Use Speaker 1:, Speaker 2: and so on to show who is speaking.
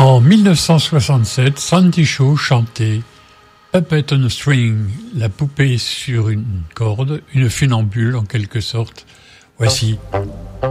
Speaker 1: En 1967, Sandy Shaw chantait Puppet on a String, la poupée sur une corde, une funambule en quelque sorte. Voici